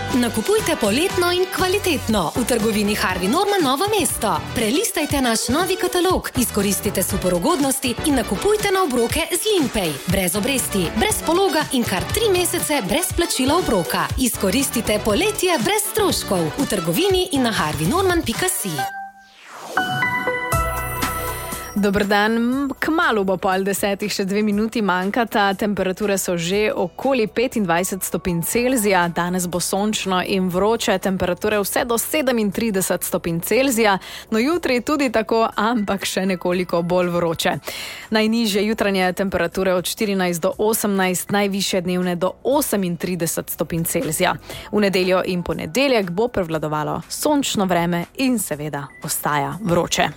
Nakupujte poletno in kvalitetno v trgovini Harvey Norman Novo mesto. Prelistajte naš novi katalog, izkoristite super ugodnosti in nakupujte na obroke z Limpay. Brez obresti, brez pologa in kar 3 mesece brez plačila obroka. Izkoristite poletje brez stroškov v trgovini in na harveynorman.si. Dober dan, kmalu bo 9:30, še 2 minuti manjkata, temperature so že okoli 25 stopinj Celzija, danes bo sončno in vroče, temperature vse do 37 stopinj Celzija, no jutri tudi tako, ampak še nekoliko bolj vroče. Najnižje jutranje temperature od 14 do 18, najvišje dnevne do 38 stopinj Celzija. V nedeljo in ponedeljek bo prevladovalo sončno vreme in seveda ostaja vroče.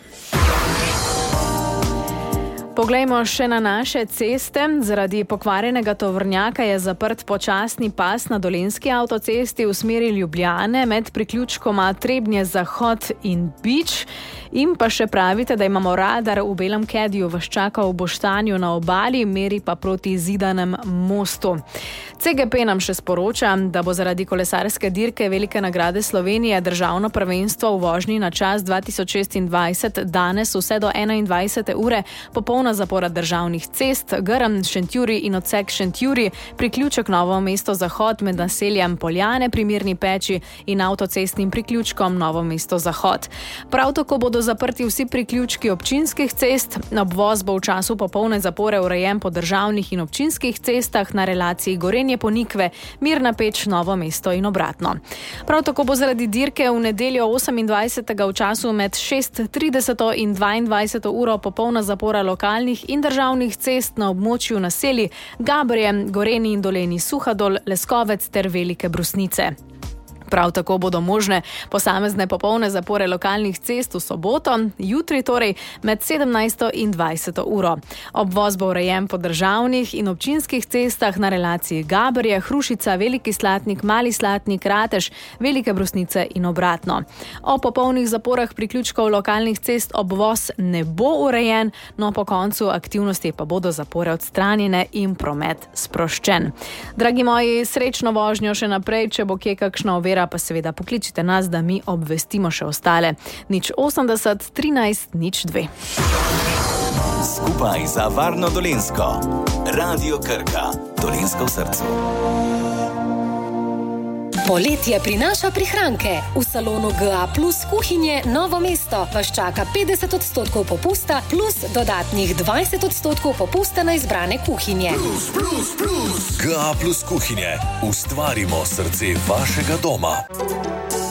Poglejmo še na naše ceste. Zaradi pokvarjenega tovornjaka je zaprt počasni pas na Dolenjski avtocesti v smeri Ljubljane med priključkoma Trebnje-Zahod in Bič. In pa še pravite, da imamo radar v Belem Kediju, vas čaka v Boštanju na obali, meri pa proti Zidanem mostu. CGP nam še sporoča, da bo zaradi kolesarske dirke Velike nagrade Slovenije državno prvenstvo v vožnji na čas 2026 danes vse do 21. ure popolna zapora državnih cest, Grm, Šentjurij in odsek Šentjurij, priključek Novo mesto Zahod med naseljem Poljane pri Mirni Peči in avtocestnim priključkom Novo mesto Zahod. Prav tako bodo zaprti vsi priključki občinskih cest, obvoz bo v času popolne zapore urejen po državnih in občinskih cestah na relaciji Gorenje-Ponikve, Mirna Peč, Novo mesto in obratno. Prav tako bo zaradi dirke v nedeljo 28. v času med 6:30 in 22. uro popolna zapora lokalnih in državnih cest na območju naselij Gabrje, Gorenji in Doleni Suhadol, Leskovec ter Velike Brusnice. Prav tako bodo možne posamezne popolne zapore lokalnih cest v soboto, jutri torej med 17. in 20. uro. Obvoz bo urejen po državnih in občinskih cestah na relaciji Gabrje, Hrušica, Veliki Slatnik, Mali Slatnik, Ratež, Velike Brusnice in obratno. O popolnih zaporah priključkov lokalnih cest obvoz ne bo urejen, no po koncu aktivnosti pa bodo zapore odstranjene in promet sproščen. Dragi moji, srečno vožnjo še naprej, če bo kje kakšna ovira, pa seveda pokličite nas, da mi obvestimo še ostale. 080 13 02. Skupaj za varno Dolenjsko. Radio Krka. Dolenjsko v srcu. Poletje prinaša prihranke. V salonu GA Plus kuhinje Novo mesto vas čaka 50% popusta plus dodatnih 20% popusta na izbrane kuhinje. GA Plus kuhinje. Ustvarimo srce vašega doma.